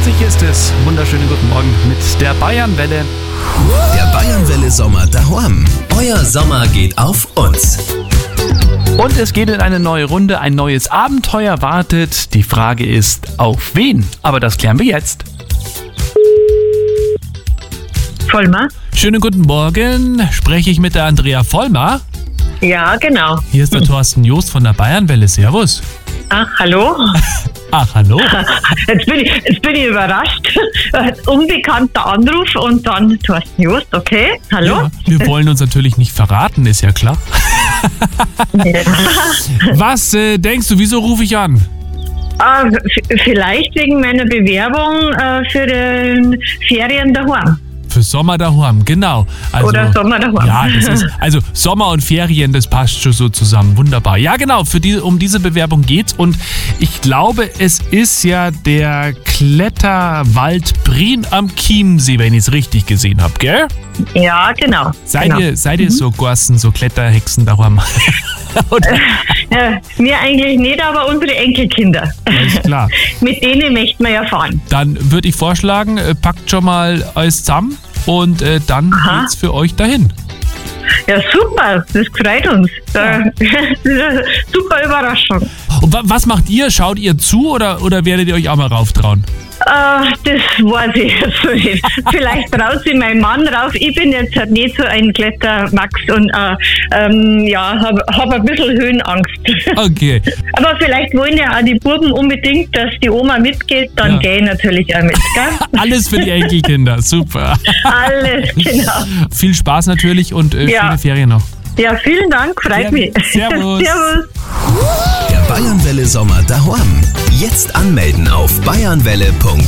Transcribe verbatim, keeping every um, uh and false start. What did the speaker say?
zwanzig ist es. Wunderschönen guten Morgen mit der Bayernwelle. Der Bayernwelle Sommer daheim. Euer Sommer geht auf uns. Und es geht in eine neue Runde. Ein neues Abenteuer wartet. Die Frage ist, auf wen? Aber das klären wir jetzt. Vollmer? Schönen guten Morgen. Spreche ich mit der Andrea Vollmer? Ja, genau. Hier ist der Thorsten Joost von der Bayernwelle. Servus. Ach, hallo? Ach, hallo. Jetzt bin ich, jetzt bin ich überrascht. Unbekannter Anruf und dann Thorsten Joost, okay? Hallo? Ja, wir wollen uns natürlich nicht verraten, ist ja klar. Was äh, denkst du, wieso rufe ich an? Äh, f- vielleicht wegen meiner Bewerbung äh, für den Ferien daheim. Für Sommer daheim, genau. Also, Oder Sommer daheim. Ja, das ist, also Sommer und Ferien, das passt schon so zusammen. Wunderbar. Ja, genau, für diese, um diese Bewerbung geht's. Und ich glaube, es ist ja der Kletterwald Prien am Chiemsee, wenn ich es richtig gesehen habe, gell? Ja, genau. Seid genau. ihr, seid ihr so Gorsen, so Kletterhexen daheim? Oder? Äh, wir eigentlich nicht, aber unsere Enkelkinder. Alles klar. Mit denen möchten wir ja fahren. Dann würde ich vorschlagen, äh, packt schon mal alles zusammen und äh, dann Aha. geht's für euch dahin. Ja, super. Das freut uns. Ja. Äh, das ist eine super Überraschung. Und wa- was macht ihr? Schaut ihr zu oder, oder werdet ihr euch auch mal rauftrauen? Äh, das weiß ich jetzt so nicht. Vielleicht traut sich mein Mann rauf. Ich bin jetzt halt nicht so ein Klettermax und äh, ähm, ja, habe hab ein bisschen Höhenangst. Okay. Aber vielleicht wollen ja auch die Buben unbedingt, dass die Oma mitgeht, dann Ja. gehe ich natürlich auch mit. Gell? Alles für die Enkelkinder. Super. Alles, genau. Viel Spaß natürlich und äh, Ja. schöne Ferien noch. Ja, vielen Dank, freut Gerne. mich. Servus. Servus. Der Bayernwelle Sommer daheim. Jetzt anmelden auf bayernwelle punkt